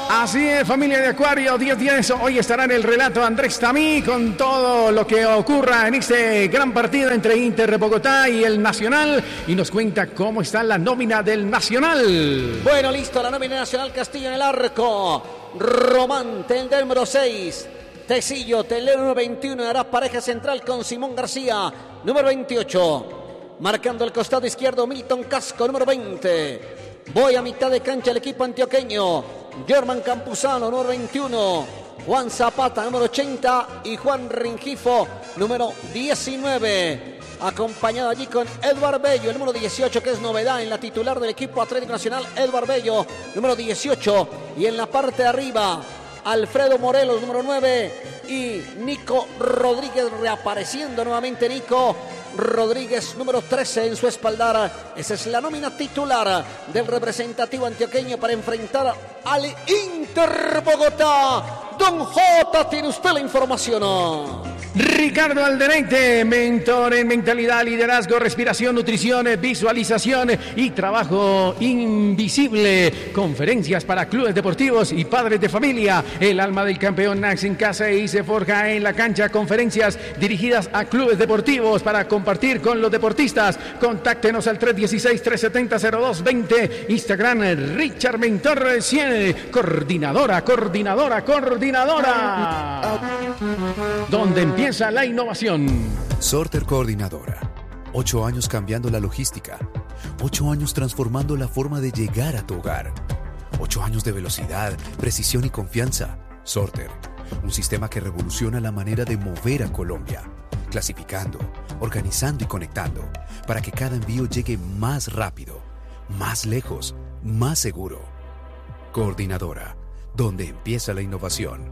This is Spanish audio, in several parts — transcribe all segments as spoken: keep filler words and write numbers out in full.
Así es, familia de Acuario, diez diez. Hoy estará en el relato Andrés Tamí con todo lo que ocurra en este gran partido entre Inter de Bogotá y el Nacional. Y nos cuenta cómo está la nómina del Nacional. Bueno, listo, la nómina nacional. Castillo en el arco. Román, el del número seis. Tecillo, el número veintiuno. Hará pareja central con Simón García, número veintiocho. Marcando el costado izquierdo, Milton Casco, número veinte. Voy a mitad de cancha el equipo antioqueño. Germán Campuzano, número veintiuno. Juan Zapata, número ochenta. Y Juan Ringifo, número diecinueve. Acompañado allí con Edward Bello, el número dieciocho, que es novedad en la titular del equipo Atlético Nacional. Edward Bello, número dieciocho. Y en la parte de arriba, Alfredo Morelos, número nueve. Y Nico Rodríguez, reapareciendo nuevamente Nico Rodríguez, número trece en su espaldar. Esa es la nómina titular del representativo antioqueño para enfrentar al Inter Bogotá. Don J, tiene usted la información. Ricardo Alderete, mentor en mentalidad, liderazgo, respiración, nutrición, visualización y trabajo invisible. Conferencias para clubes deportivos y padres de familia. El alma del campeón nace en casa y se forja en la cancha. Conferencias dirigidas a clubes deportivos para compartir con los deportistas. Contáctenos al tres uno seis, tres siete cero, cero dos dos cero. Instagram Richard Mentor cien. Coordinadora, coordinadora, coordinadora. Donde empieza la innovación. Sorter Coordinadora. Ocho años cambiando la logística. Ocho años transformando la forma de llegar a tu hogar. Ocho años de velocidad, precisión y confianza. Sorter. Un sistema que revoluciona la manera de mover a Colombia. Clasificando, organizando y conectando. Para que cada envío llegue más rápido, más lejos, más seguro. Coordinadora. Donde empieza la innovación.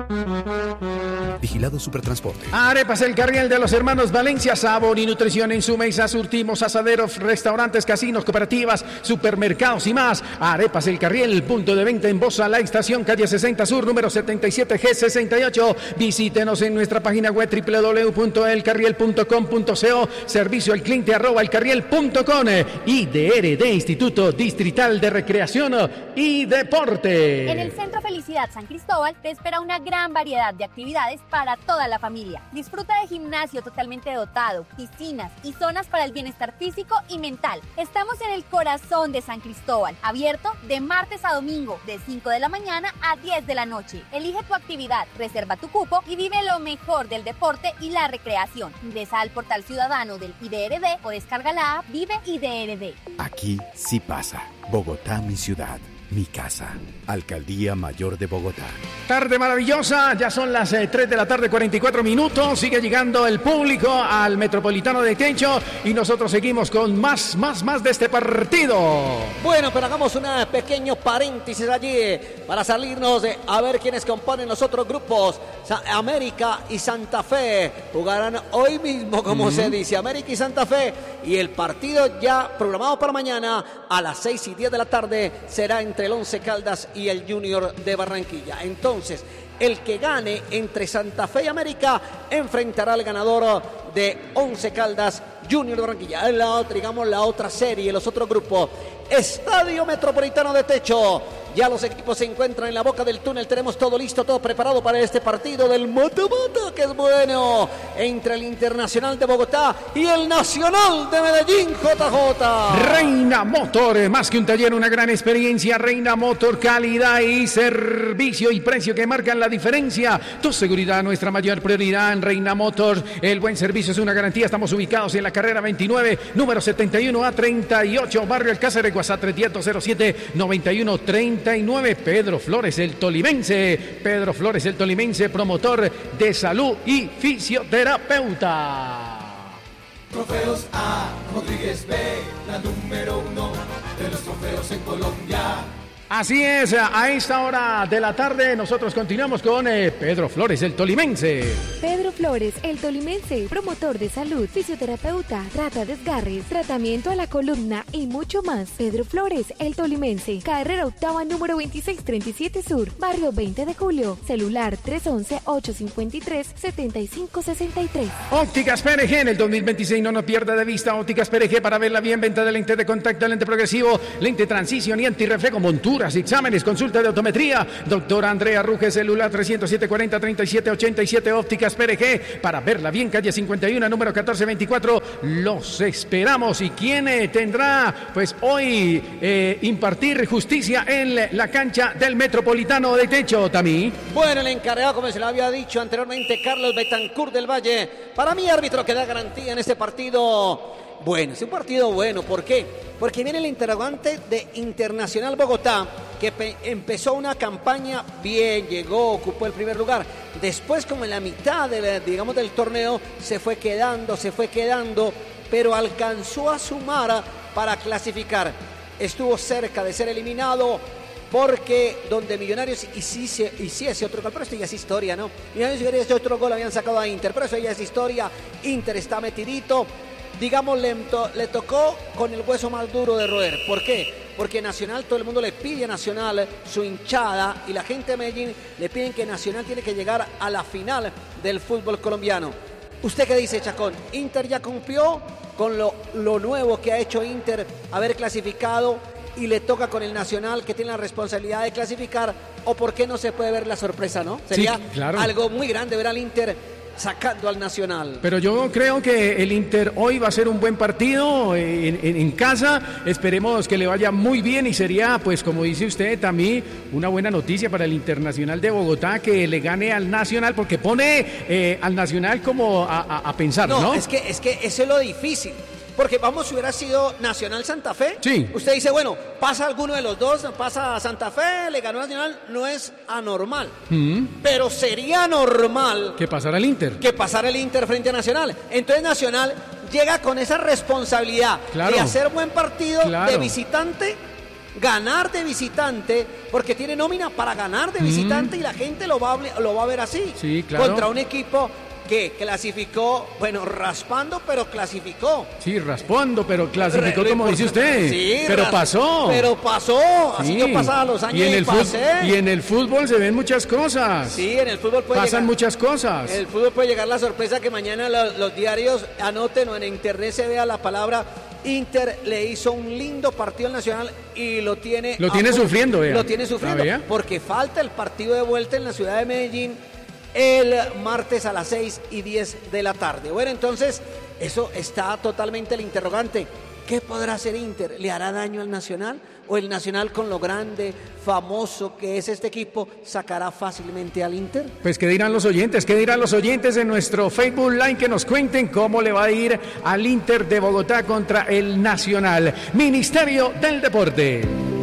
Vigilado Supertransporte. Arepas El Carriel de los hermanos Valencia. Sabor y nutrición en su mesa. Surtimos asaderos, restaurantes, casinos, cooperativas, supermercados y más. Arepas El Carriel, punto de venta en Bosa, la estación calle sesenta Sur, número setenta y siete G sesenta y ocho. Visítenos en nuestra página web doble u doble u doble u punto el carriel punto com punto co. Servicio al cliente arroba elcarriel punto com. I D R D, Instituto Distrital de Recreación y Deporte. En el centro Felicidad San Cristóbal te espera una gran variedad de actividades para toda la familia. Disfruta de gimnasio totalmente dotado, piscinas y zonas para el bienestar físico y mental. Estamos en el corazón de San Cristóbal, abierto de martes a domingo, de cinco de la mañana a diez de la noche. Elige tu actividad, reserva tu cupo y vive lo mejor del deporte y la recreación. Ingresa al portal ciudadano del I D R D o descarga la app Vive I D R D. Aquí sí pasa. Bogotá, mi ciudad. Mi casa. Alcaldía Mayor de Bogotá. Tarde maravillosa, ya son las eh, tres de la tarde, cuarenta y cuatro minutos. Sigue llegando el público al Metropolitano de Techo y nosotros seguimos con más, más, más de este partido. Bueno, pero hagamos un pequeño paréntesis allí para salirnos de a ver quiénes componen los otros grupos. Sa- América y Santa Fe jugarán hoy mismo, como uh-huh. se dice, América y Santa Fe. Y el partido ya programado para mañana a las seis y diez de la tarde será entre el Once Caldas y el Junior de Barranquilla. Entonces, el que gane entre Santa Fe y América enfrentará al ganador de Once Caldas, Junior de Barranquilla. En la otra, digamos, la otra serie, los otros grupos. Estadio Metropolitano de Techo. Ya los equipos se encuentran en la boca del túnel. Tenemos todo listo, todo preparado para este partido del mata-mata, que es bueno, entre el Internacional de Bogotá y el Nacional de Medellín, J J. Reina Motor, más que un taller, una gran experiencia. Reina Motor, calidad y servicio y precio que marcan la diferencia. Tu seguridad, nuestra mayor prioridad en Reina Motor. El buen servicio es una garantía. Estamos ubicados en la carrera veintinueve, número setenta y uno a treinta y ocho, Barrio Alcácer, WhatsApp tres uno cero cero siete, noventa y uno treinta y nueve. Pedro Flores, el tolimense. Pedro Flores, el tolimense, promotor de salud y fisioterapeuta. Trofeos A, Rodríguez B, la número uno de los trofeos en Colombia. Así es, a esta hora de la tarde nosotros continuamos con eh, Pedro Flores, el tolimense. Pedro Flores, el tolimense, promotor de salud, fisioterapeuta, trata desgarres, tratamiento a la columna y mucho más. Pedro Flores, el tolimense, carrera octava número veintiséis treinta y siete Sur, barrio veinte de julio, celular tres once, ocho cincuenta y tres, setenta y cinco sesenta y tres. Ópticas P R G en el dos mil veintiséis, no nos pierda de vista. Ópticas P R G para verla bien, venta de lente de contacto, lente progresivo, lente transición y antirreflejo, montura Lecturas, exámenes, consulta de optometría. Doctora Andrea Ruge, celular trescientos siete cuarenta treinta y siete ochenta y siete, Ópticas P R G. Para verla bien, calle cincuenta y uno, número catorce veinticuatro. Los esperamos. ¿Y quién eh, tendrá, pues, hoy eh, impartir justicia en la cancha del Metropolitano de Techo, Tamí? Bueno, el encargado, como se lo había dicho anteriormente, Carlos Betancourt del Valle. Para mí, árbitro que da garantía en este partido. Bueno, es un partido bueno. ¿Por qué? Porque viene el interrogante de Internacional Bogotá, que pe- empezó una campaña bien, llegó, ocupó el primer lugar. Después, como en la mitad de, digamos, del torneo, se fue quedando, se fue quedando, pero alcanzó a sumar para clasificar. Estuvo cerca de ser eliminado, porque donde Millonarios hiciese, hiciese otro gol, pero esto ya es historia, ¿no? Millonarios si hubiese otro gol habían sacado a Inter, pero eso ya es historia. Inter está metidito, digamos, le, to, le tocó con el hueso más duro de roer. ¿Por qué? Porque Nacional, todo el mundo le pide a Nacional, su hinchada y la gente de Medellín le piden que Nacional tiene que llegar a la final del fútbol colombiano. ¿Usted qué dice, Chacón? ¿Inter ya cumplió con lo, lo nuevo que ha hecho Inter, haber clasificado, y le toca con el Nacional, que tiene la responsabilidad de clasificar? ¿O por qué no se puede ver la sorpresa, no? Sería sí, claro, algo muy grande ver al Inter sacando al Nacional. Pero yo creo que el Inter hoy va a ser un buen partido en, en, en casa. Esperemos que le vaya muy bien, y sería, pues como dice usted, también una buena noticia para el Internacional de Bogotá, que le gane al Nacional, porque pone eh, al Nacional como a, a, a pensar, ¿no? No, es que, es que eso es lo difícil. Porque vamos, si hubiera sido Nacional Santa Fe, sí, usted dice, bueno, pasa alguno de los dos, pasa Santa Fe, le ganó Nacional, no es anormal. Mm. Pero sería normal que pasara el Inter. Que pasara el Inter frente a Nacional. Entonces Nacional llega con esa responsabilidad, claro, de hacer buen partido, claro, de visitante, ganar de visitante, porque tiene nómina para ganar de visitante, mm, y la gente lo va a, lo va a ver así. Sí, claro. Contra un equipo que clasificó, bueno, raspando, pero clasificó. Sí, raspando, pero clasificó, Re, como dice usted. Sí, pero pasó. Pero pasó, así sí, yo pasaba los años y, en el pasé. Fútbol, y en el fútbol se ven muchas cosas. Sí, en el fútbol puede Pasan llegar, muchas cosas. En el fútbol puede llegar la sorpresa que mañana los, los diarios anoten o en internet se vea la palabra Inter le hizo un lindo partido al Nacional y lo tiene... Lo tiene a, sufriendo, vea. Lo tiene sufriendo, porque falta el partido de vuelta en la ciudad de Medellín el martes a las seis y diez de la tarde. Bueno, entonces, eso está totalmente el interrogante. ¿Qué podrá hacer Inter? ¿Le hará daño al Nacional? ¿O el Nacional, con lo grande, famoso que es este equipo, sacará fácilmente al Inter? Pues, ¿qué dirán los oyentes? ¿Qué dirán los oyentes en nuestro Facebook Live? Que nos cuenten cómo le va a ir al Inter de Bogotá contra el Nacional. Ministerio del Deporte.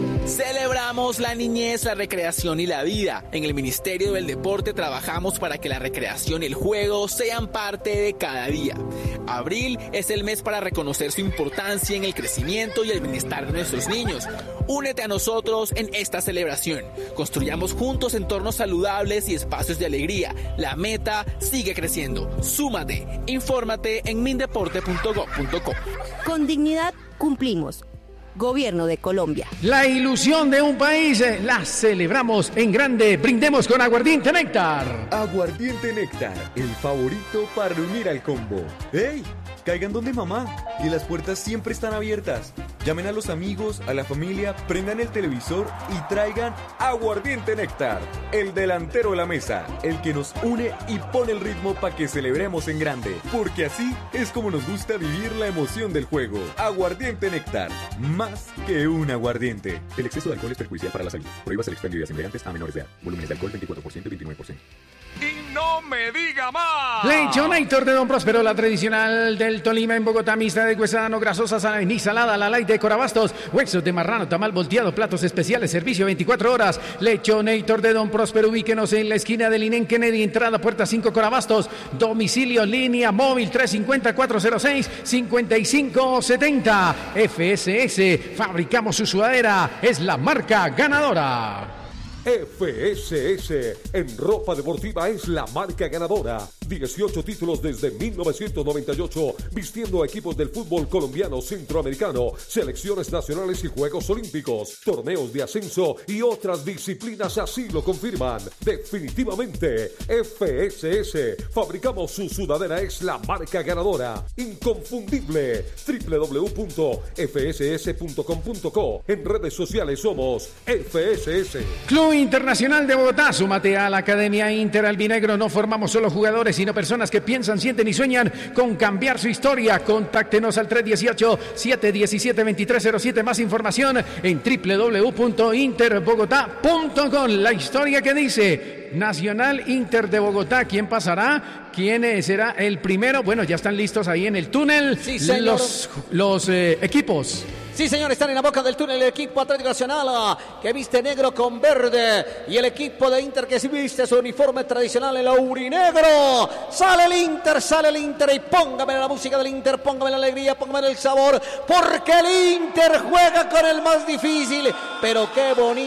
Celebramos la niñez, la recreación y la vida. En el Ministerio del Deporte trabajamos para que la recreación y el juego sean parte de cada día. Abril es el mes para reconocer su importancia en el crecimiento y el bienestar de nuestros niños. Únete a nosotros en esta celebración. Construyamos juntos entornos saludables y espacios de alegría. La meta sigue creciendo. Súmate. Infórmate en mindeporte punto gob punto co. Con dignidad cumplimos. Gobierno de Colombia. La ilusión de un país la celebramos en grande. Brindemos con Aguardiente Néctar. Aguardiente Néctar, el favorito para reunir al combo. ¡Ey! Caigan donde mamá, y las puertas siempre están abiertas. Llamen a los amigos, a la familia, prendan el televisor y traigan Aguardiente Néctar, el delantero de la mesa, el que nos une y pone el ritmo para que celebremos en grande, porque así es como nos gusta vivir la emoción del juego. Aguardiente Néctar, más que un aguardiente. El exceso de alcohol es perjudicial para la salud. Prohíbas el expendio de embriagantes a menores de edad. Volúmenes de alcohol veinticuatro por ciento y veintinueve por ciento. ¡Y no me diga más! Lechonator de Don Próspero, la tradicional del Tolima en Bogotá, mixta de guisano, grasosa, sana y salada, la light de Corabastos, huesos de marrano, tamal volteado, platos especiales, servicio veinticuatro horas. Lechonator de Don Próspero, ubíquenos en la esquina del Inén Kennedy, entrada puerta cinco Corabastos, domicilio línea móvil tres cinco cero, cuatro cero seis, cinco cinco siete cero. F S S, fabricamos su sudadera, es la marca ganadora. F S S en ropa deportiva es la marca ganadora. dieciocho títulos desde mil novecientos noventa y ocho, vistiendo a equipos del fútbol colombiano, centroamericano, selecciones nacionales y Juegos Olímpicos, torneos de ascenso y otras disciplinas así lo confirman. Definitivamente, F S S. Fabricamos su sudadera, es la marca ganadora. Inconfundible. doble u doble u doble u punto efe ese ese punto com punto co. En redes sociales somos F S S. Club Internacional de Bogotá, súmate a la Academia Inter Albinegro. No formamos solo jugadores, sino personas que piensan, sienten y sueñan con cambiar su historia. Contáctenos al tres uno ocho, siete uno siete, dos tres cero siete. Más información en doble u doble u doble u punto interbogotá punto com. La historia que dice Nacional Inter de Bogotá. ¿Quién pasará? ¿Quién será el primero? Bueno, ya están listos ahí en el túnel sí, los, los eh, equipos. Sí, señor, están en la boca del túnel el equipo Atlético Nacional, que viste negro con verde, y el equipo de Inter que viste su uniforme tradicional, el aurinegro. Sale el Inter, sale el Inter, y póngame la música del Inter, póngame la alegría, póngame el sabor, porque el Inter juega con el más difícil, pero qué bonito.